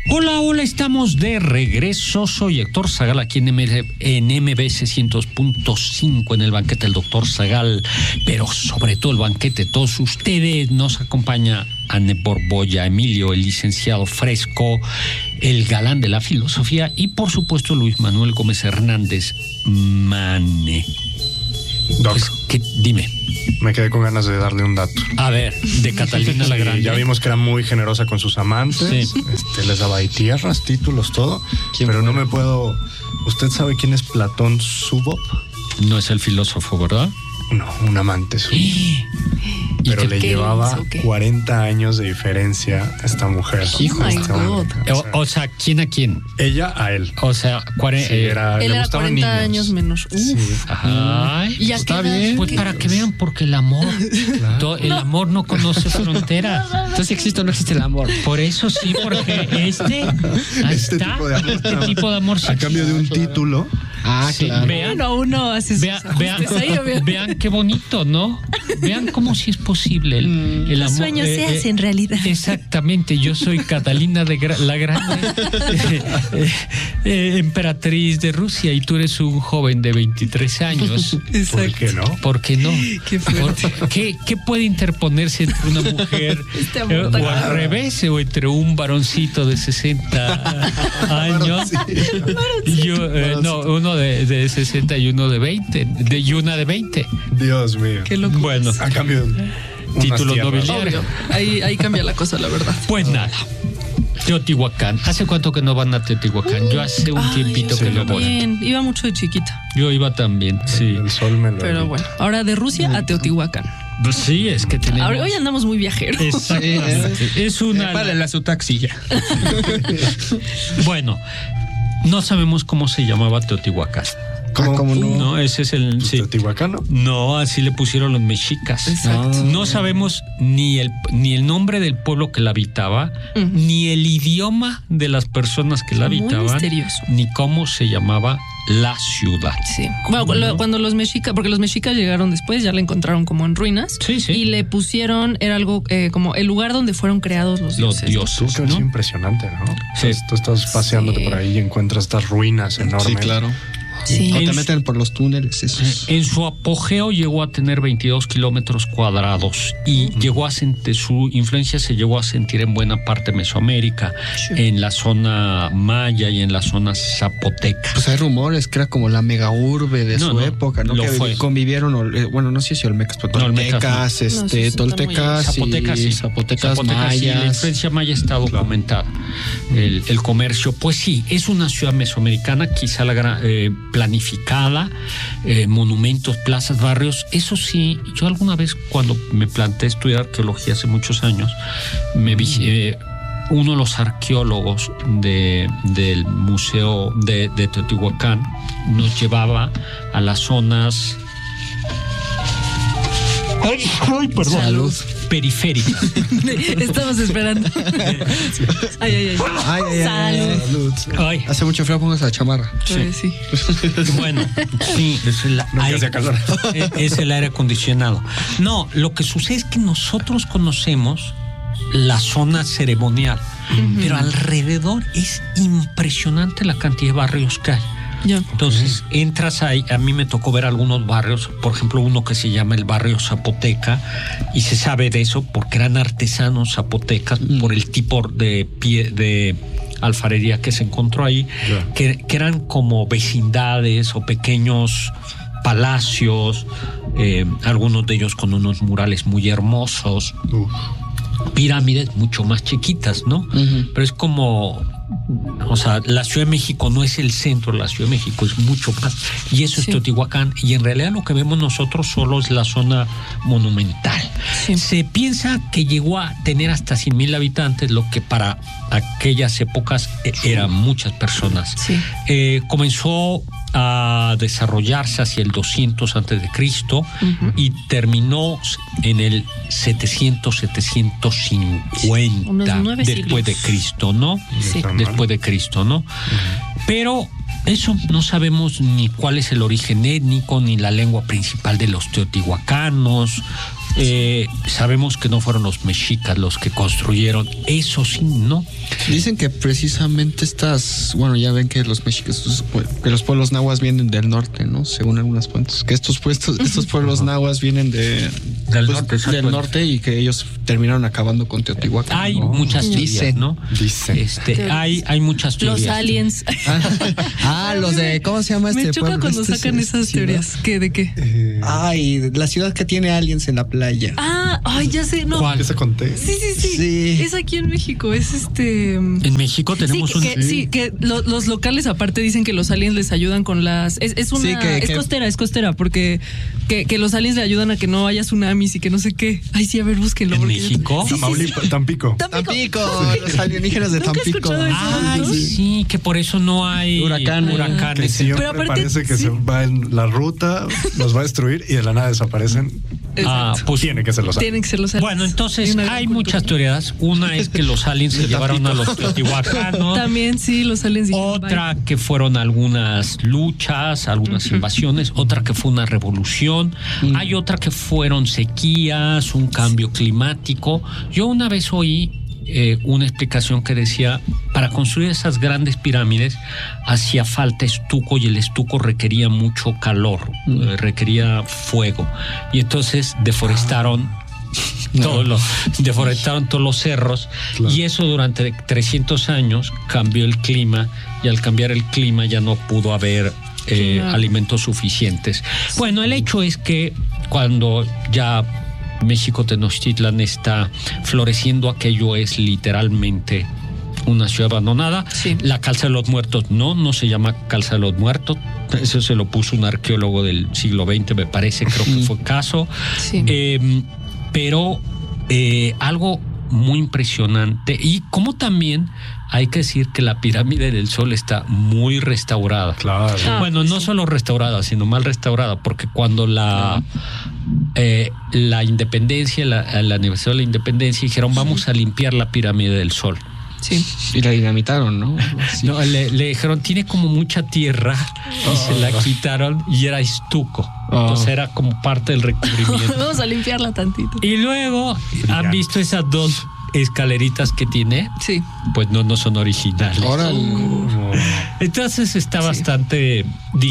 Hola, hola, estamos de regreso. Soy Héctor Zagal aquí en MBS 100.5 en el banquete del Doctor Zagal, pero sobre todo el banquete de todos ustedes. Nos acompaña Anne Borbolla, Emilio, el licenciado Fresco, el galán de la filosofía y por supuesto Luis Manuel Gómez Hernández Mane. Doc, pues, dime. Me quedé con ganas de darle un dato. A ver, de Catalina la Grande. Ya vimos que era muy generosa con sus amantes. Sí. Les daba ahí tierras, títulos, todo. Pero no me puedo... ¿Usted sabe quién es Platón Zubov? No es el filósofo, ¿verdad? No, un amante suyo. Pero le llevaba 40 años de diferencia a esta mujer. Hijo, o sea, ¿quién a quién? Ella a él. O sea, él era 40 niños. años menos. Sí. Ay, ¿y está bien. Pues para que vean, porque el amor, el amor no conoce fronteras. Entonces, ¿existe o no existe el amor? Por eso sí, porque este tipo de amor sí a cambio de un título. Ah, sí, claro. Vean, uno hace vean qué bonito, ¿no? Vean cómo si es posible el amor. Los sueños se hacen realidad. Exactamente, yo soy Catalina la Grande, emperatriz de Rusia, y tú eres un joven de 23 años. ¿Por qué no? ¿Por qué no? Qué ¿Qué puede interponerse entre una mujer o al revés, o entre un varoncito de 60 años? Uno de 60 y uno de 20, y una de 20. Dios mío. Qué loco. Bueno, a cambio de título nobiliario. Ahí cambia la cosa, la verdad. Pues nada. Teotihuacán. ¿Hace cuánto que no van a Teotihuacán? Yo hace un tiempito que no voy. Bien, iba mucho de chiquita. Yo iba también, sí. El sol me lo Pero bueno, ahora de Rusia a Teotihuacán. Sí, es que tenemos... Hoy andamos muy viajeros. Es una... Párale su taxi ya. Bueno, no sabemos cómo se llamaba Teotihuacán. ¿Cómo no? No, ese es el... Sí. ¿Teotihuacano? No, así le pusieron los mexicas. Exacto. No sabemos ni el nombre del pueblo que la habitaba, ni el idioma de las personas que la habitaban, muy misterioso, ni cómo se llamaba la ciudad. Sí. Bueno, cuando los mexicas, porque los mexicas llegaron después, ya la encontraron como en ruinas. Sí, sí. Y le pusieron, era algo como el lugar donde fueron creados los dioses. Es impresionante, ¿no? Sí. Tú estás paseándote por ahí y encuentras estas ruinas enormes. Sí, claro. Sí. No te meten por los túneles esos. En su apogeo llegó a tener 22 kilómetros cuadrados y su influencia se llegó a sentir en buena parte de Mesoamérica, en la zona maya y en la zona zapoteca. Pues hay rumores que era como la mega urbe de su época, ¿no? Que convivieron, bueno, no sé si olmecas, pero toltecas, toltecas, zapotecas, mayas. Sí, la influencia maya está documentada. El comercio, pues sí, es una ciudad mesoamericana, quizá la gran... planificada, monumentos, plazas, barrios. Eso sí, yo alguna vez cuando me planteé estudiar arqueología hace muchos años, me vi uno de los arqueólogos del museo de Teotihuacán nos llevaba a las zonas perdón. Salud. Periféricas. Estamos esperando. Ay. Salud. Ay. Hace mucho frío, pongas la chamarra. Sí. Bueno, sí, es el aire acondicionado. No, lo que sucede es que nosotros conocemos la zona ceremonial, pero alrededor es impresionante la cantidad de barrios que hay. Entonces entras ahí, a mí me tocó ver algunos barrios, por ejemplo uno que se llama el barrio Zapoteca, y se sabe de eso porque eran artesanos zapotecas por el tipo de alfarería que se encontró ahí, que eran como vecindades o pequeños palacios, algunos de ellos con unos murales muy hermosos, pirámides mucho más chiquitas, ¿no? Pero es como... O sea, la Ciudad de México no es el centro, la Ciudad de México es mucho más, y eso es Teotihuacán, y en realidad lo que vemos nosotros solo es la zona monumental. Se piensa que llegó a tener hasta 100,000 habitantes, lo que para aquellas épocas eran muchas personas. Comenzó a desarrollarse hacia el 200 antes de Cristo y terminó en el 750 después de Cristo, ¿no? Sí. Después de Cristo, ¿no? Pero eso no sabemos ni cuál es el origen étnico ni la lengua principal de los teotihuacanos. Sabemos que no fueron los mexicas los que construyeron, eso sí, ¿no? Dicen que precisamente ya ven que los mexicas, que los pueblos nahuas vienen del norte, ¿no? Según algunas fuentes. Que estos pueblos nahuas vienen del norte y que ellos terminaron acabando con Teotihuacán. Hay muchas teorías, ¿no? Dicen. Hay muchas teorías. Los aliens. Los de, ¿cómo se llama Me choca cuando sacan esas teorías. ¿De qué? La ciudad que tiene aliens en la playa. Ya sé, no. ¿Cuál? ¿Esa conté? Sí. Es aquí en México, En México tenemos que los locales aparte dicen que los aliens les ayudan con las... Es costera, porque que los aliens le ayudan a que no haya tsunamis y que no sé qué. Ay, sí, a ver, búsquenlo. ¿En México? Tampico. Los alienígenas de Tampico. Sí, que por eso no hay huracanes. Que siempre parece que se va en la ruta, los va a destruir y de la nada desaparecen. Pues tiene que ser los aliens. Bueno, entonces hay muchas teorías. Una es que los aliens se llevaron a los teotihuacanos. También sí, los aliens. Otra que fueron algunas luchas, algunas invasiones. Otra que fue una revolución. Hay otra que fueron sequías, un cambio climático. Yo una vez oí una explicación que decía, para construir esas grandes pirámides hacía falta estuco y el estuco requería mucho calor, requería fuego. Y entonces deforestaron todos los cerros, y eso durante 300 años cambió el clima, y al cambiar el clima ya no pudo haber alimentos suficientes. Bueno, el hecho es que cuando ya México Tenochtitlan está floreciendo, aquello es literalmente una ciudad abandonada. La Calza de los Muertos no se llama Calza de los Muertos, eso se lo puso un arqueólogo del siglo XX, me parece, creo que fue caso. Pero algo muy impresionante, y como también hay que decir que la pirámide del Sol está muy restaurada. Claro. Bueno, no solo restaurada, sino mal restaurada, porque cuando la independencia, el aniversario de la independencia, dijeron vamos a limpiar la pirámide del Sol. Sí. Y la dinamitaron, ¿no? No, le dijeron tiene como mucha tierra y se la quitaron y era estuco. Entonces era como parte del recubrimiento. Vamos a limpiarla tantito. Y luego han visto esas dos escaleritas que tiene. Sí. Pues no son originales. Entonces está bastante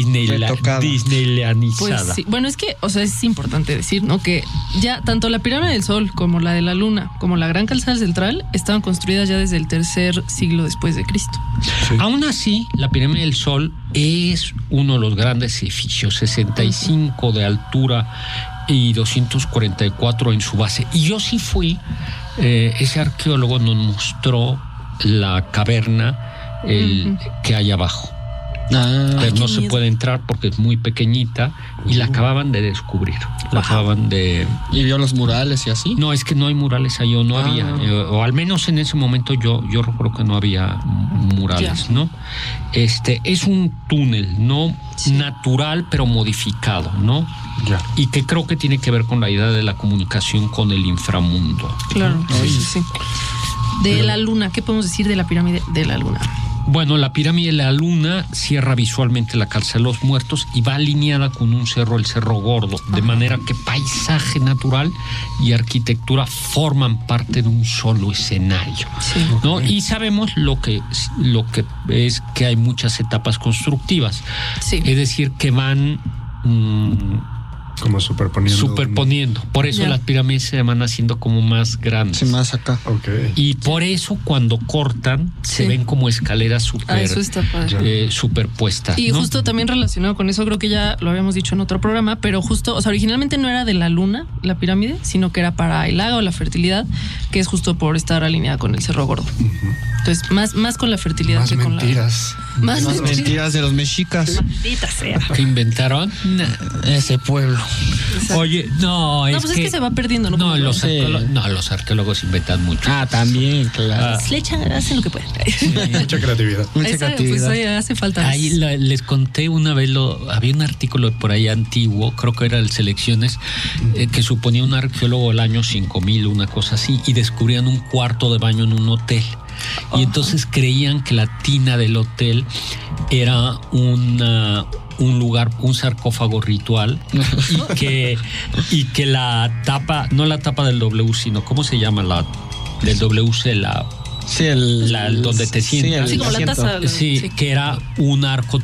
disneylanizada. Pues sí. Bueno, es que, es importante decir, ¿no? Que ya tanto la pirámide del Sol como la de la Luna, como la Gran Calzada Central, estaban construidas ya desde el tercer siglo después de Cristo. Sí. Aún así, la pirámide del Sol es uno de los grandes edificios, 65 de altura y 244 en su base. Y yo sí fui, ese arqueólogo nos mostró la caverna que hay abajo. Pero no se puede entrar porque es muy pequeñita y la acababan de descubrir. ¿Y vio los murales y así? No, es que no hay murales ahí, o no había, o al menos en ese momento yo recuerdo que no había murales, ¿no? Es un túnel, ¿no? Sí. Natural, pero modificado, ¿no? Ya. Y que creo que tiene que ver con la idea de la comunicación con el inframundo. Claro, sí. De la Luna, ¿qué podemos decir de la pirámide de la Luna? Bueno, la pirámide de la Luna cierra visualmente la Calza de los Muertos y va alineada con un cerro, el Cerro Gordo, de manera que paisaje natural y arquitectura forman parte de un solo escenario, ¿no? Y sabemos lo que es que hay muchas etapas constructivas, es decir, que van como superponiendo. Por eso las pirámides se van haciendo como más grandes. Sí, más acá. Okay. Y por eso cuando cortan se ven como escaleras superpuestas. Y justo también relacionado con eso, creo que ya lo habíamos dicho en otro programa, pero justo, originalmente no era de la Luna la pirámide, sino que era para el agua o la fertilidad, que es justo por estar alineada con el Cerro Gordo. Entonces, más con la fertilidad más que mentiras. Con la... Más mentiras de los mexicas. Maldita sea. ¿Qué inventaron? Ese pueblo. Exacto. Oye, pues es que se va perdiendo. Los arqueólogos inventan mucho. También, claro. Hacen lo que pueden. Mucha creatividad. Pues hace falta. Ahí les conté una vez, había un artículo por ahí antiguo, creo que era el Selecciones, que suponía un arqueólogo el año 5000, una cosa así, y descubrían un cuarto de baño en un hotel. Y entonces creían que la tina del hotel era un lugar, un sarcófago ritual, y que la tapa, no la tapa del W, sino ¿cómo se llama? La del WC, Sí, donde te sientas. Sí, como la taza. Sí, que era un arco,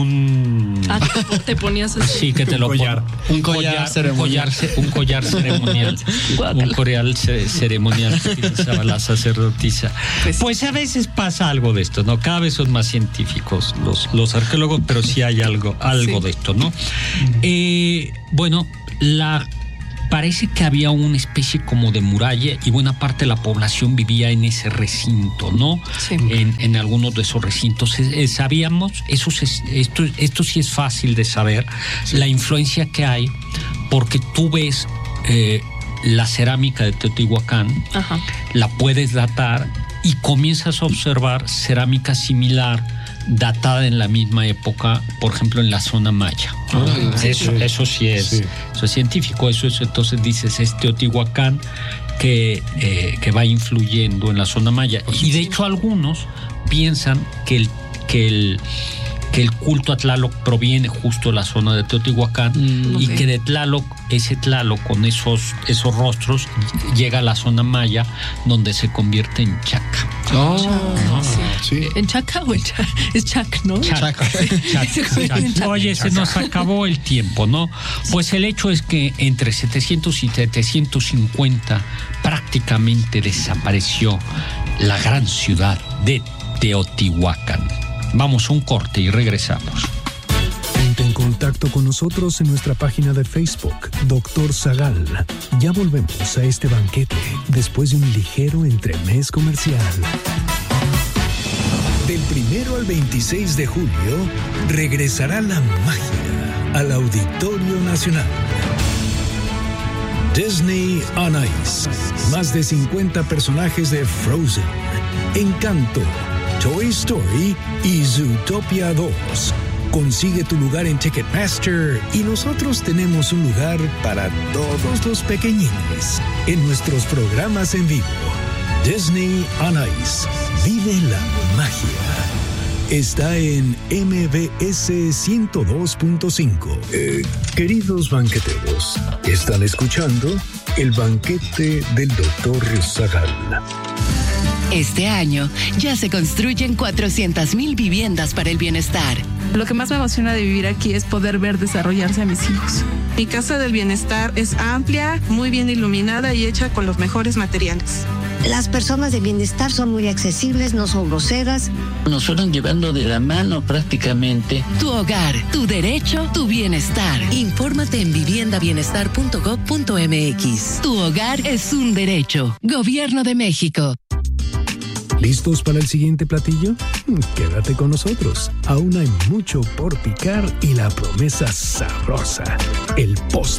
te ponías así. Sí, que te lo collar. Un collar ceremonial. Un collar ceremonial. Un collar ceremonial que utilizaba la sacerdotisa. Pues a veces pasa algo de esto, ¿no? Cada vez son más científicos los arqueólogos, pero sí hay algo de esto, ¿no? Bueno, parece que había una especie como de muralla y buena parte de la población vivía en ese recinto, ¿no? Sí. En algunos de esos recintos. Sabíamos, esto sí es fácil de saber, la influencia que hay, porque tú ves la cerámica de Teotihuacán, la puedes datar y comienzas a observar cerámica similar datada en la misma época, por ejemplo en la zona maya. Eso sí es, eso es científico. Entonces dices, es Teotihuacán que va influyendo en la zona maya. Y de hecho algunos piensan que el culto a Tlaloc proviene justo de la zona de Teotihuacán y que de Tlaloc, ese Tlaloc con esos rostros llega a la zona maya donde se convierte en Chaca. Sí. ¿En Chaca o en Chac? Es Chac, ¿no? Chac. Oye, se nos acabó el tiempo, ¿no? Pues el hecho es que entre 700 y 750 prácticamente desapareció la gran ciudad de Teotihuacán. Vamos a un corte y regresamos. Ponte en contacto con nosotros en nuestra página de Facebook, Dr. Zagal. Ya volvemos a este banquete después de un ligero entremés comercial. Del 1 al 26 de julio regresará la magia al Auditorio Nacional. Disney on Ice. Más de 50 personajes de Frozen, Encanto, Toy Story y Zootopia 2. Consigue tu lugar en Ticketmaster y nosotros tenemos un lugar para todos los pequeñines en nuestros programas en vivo. Disney on Ice. Vive la magia. Está en MBS 102.5. Queridos banqueteros, están escuchando el banquete del Dr. Zagal. Este año ya se construyen 400,000 viviendas para el bienestar. Lo que más me emociona de vivir aquí es poder ver desarrollarse a mis hijos. Mi casa del bienestar es amplia, muy bien iluminada y hecha con los mejores materiales. Las personas de bienestar son muy accesibles, no son groseras. Nos fueron llevando de la mano prácticamente. Tu hogar, tu derecho, tu bienestar. Infórmate en viviendabienestar.gov.mx. Tu hogar es un derecho. Gobierno de México. ¿Listos para el siguiente platillo? Quédate con nosotros. Aún hay mucho por picar y la promesa sabrosa, el postre.